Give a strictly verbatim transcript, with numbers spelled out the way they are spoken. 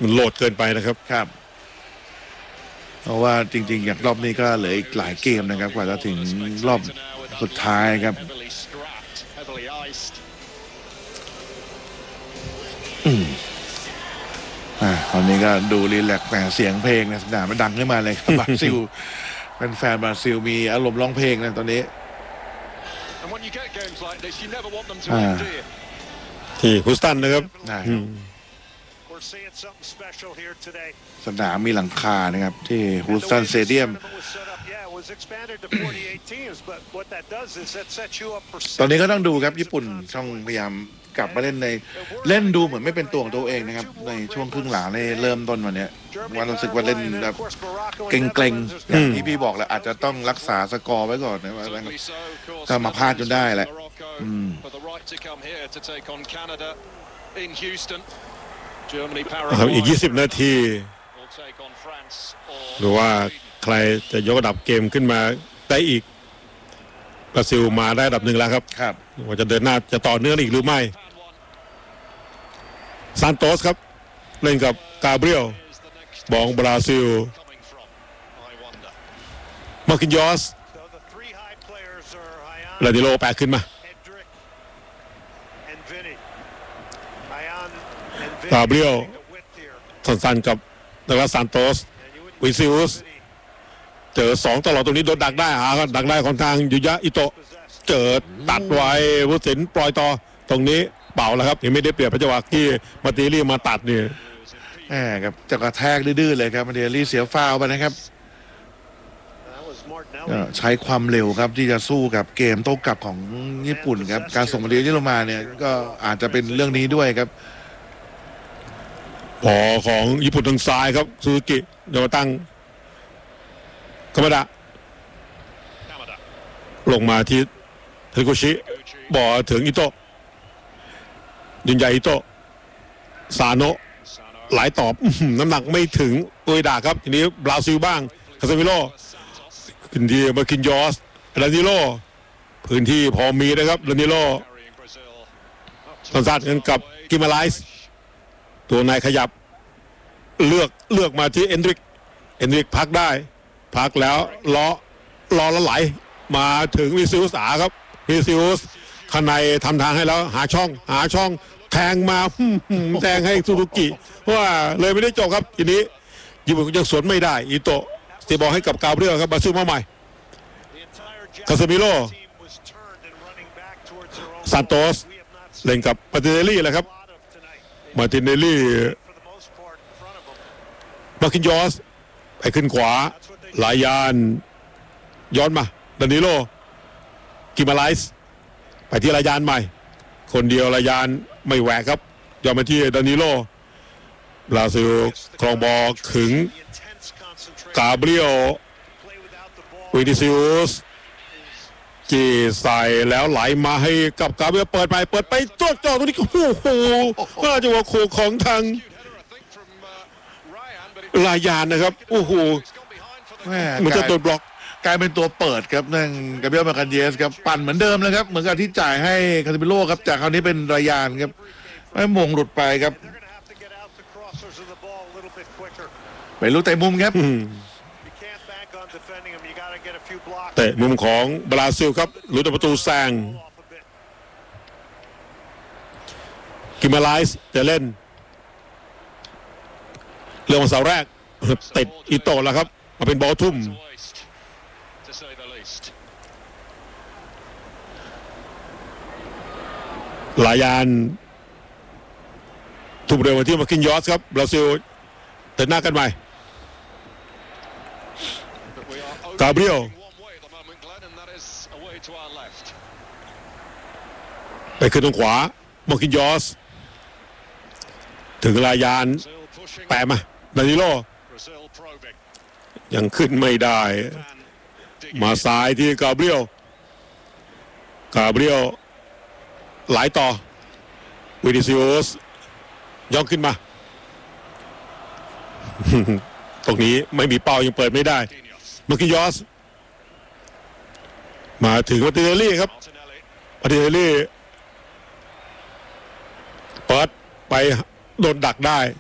มันโหลดเกินไปนะครับครับเพราะว่าจริงๆอย่างรอบนี้ก็เหลืออีกหลายเกมนะครับกว่าจะถึงรอบสุดท้ายครับอืมอ่าตอนนี้ก็ดูรีแลกซ์แหมเสียงเพลงในสนามมันดังขึ้นมาเลยครับบราซิลเป็นแฟนบราซิลมีอารมณ์ร้องเพลงนะตอนนี้ที่ฮูสตันนะครับสนามมีหลังคานะครับที่ฮูสตันสเตเดียมตอนนี้ก็ต้องดูครับญี่ปุ่นต้องพยายามกลับมาเล่นในเล่นดูเหมือนไม่เป็นตัวของตัวเองนะครับในช่วงครึ่งหลังในเริ่มต้นวันนี้ว่ารู้สึกว่าเล่นแบบเกรงๆอย่างที่พี่บอกแหละอาจจะต้องรักษาสกอร์ไว้ก่อนนะว่าก็มาพลาดจนได้แหละครับอีกยี่สิบนาทีหรือว่าใครจะยกระดับเกมขึ้นมาได้อีกบราซิลมาได้ระดับหนึ่งแล้วครับครับว่าจะเดินหน้าจะต่อเนื่องอีกหรือไม่ซานโตสครับเล่นกับกาเบรียลบองบราซิลมาร์คินยอสลาดิโลแปะขึ้นมากาเบรียลสั้นๆกับดักลาสซานโตสวิซิอุสเจอสองตลอดตรงนี้โดนดักได้หาดักได้ของทางยูยะอิโตะเจอตัดไว้วุฒินปล่อยต่อตรงนี้เป่าแล้วครับยังไม่ได้เปรียบพระจังหวะที่มาตีรี่มาตัดนี่แหมครับจะกระแทกดื้อๆเลยครับมาตีรี่เสียฟาวไปนะครับใช้ความเร็วครับที่จะสู้กับเกมโต้กลับของญี่ปุ่นครับการส่งมาตีรี่ลงมาเนี่ยก็อาจจะเป็นเรื่องนี้ด้วยครับพอของญี่ปุ่นทางซ้ายครับซูซูกิจะมาตั้งคามาดะลงมาที่เทโกชิบอถึงอิโตะยุนยาอิโตะซาโนะหลายตอบน้ำหนักไม่ถึงโอยดาครับทีนี้บราซิลบ้างคาซามิโลขึ้นที่มาคินยอสลานิโลพื้นที่พอมีนะครับลานิโลสันสัดกันกับกิมาไลส์ตัวนายขยับเลือกเลือกมาที่เอนดริกเอนดริกพักได้พักแล้วล้อล้อแล้วไหลมาถึงวิซิอุสอาครับวิซิอุสข้างในทำทางให้แล้วหาช่องหาช่องแทงมาแทงให้ซูซูกิเพราะว่าเลยไม่ได้จบครับทีนี้ญี่ปุ่นยังสวนไม่ได้อิโตะสตีบอลให้กับกาเบรียลครับบราซิลมาใหม่คาซามิโลซานโตสเล่นกับมาติเนลลี่แหละครับมาติเนลลี่มาคินยอสไปขึ้นขวาลายานย้อนมาดานิโลกิมาไลส์ไปที่ลายานใหม่คนเดียวลายานไม่แหวกครับย้อนมาที่ดานิโลบราซิลครองบอลขึงกาเบรียลวินิซิอุสจีใส่แล้วไหลมาให้กับกาเบรียลเปิดไปเปิดไปตัวจ่อตรงนี้โอ้โหน่าจะว่าโคของทางลายานนะครับโอ้โหเหมือนจะโดนบล็อกกลายเป็นตัวเปิดครับนั่งกาเบรียลมาคันเยสครับปั่นเหมือนเดิมเลยครับเหมือนกับที่จ่ายให้คาซิมิโลครับจากคราวนี้เป็นรายานครับไม่มงหลุดไปครับไปรู้แต่มุมครับเตะมุมของบราซิลครับหลุดประตูแซงกิมาไลส์จะเล่นเรื่องเสาแรกติดอิโตะแล้วครับมาเป็นบอลทุ่มลายานทุ่มเร็วมาที่มาคินยอสครับบราซิลเดินหน้ากันใหม่กาเบรียลไปขึ้นตรงขวามาคินยอสถึงลายานแปะมาดานิโลยังขึ้นไม่ได้มาซ้ายที่กาเบรียลกาเบรียลไหลต่อวินิซิอุสย่องขึ้นมาตรงนี้ไม่มีเป้ายังเปิดไม่ได้มาคินยอสมาถึงมาติเนลลี่ครับมาติเนลลี่เปิดไปโดนดักได้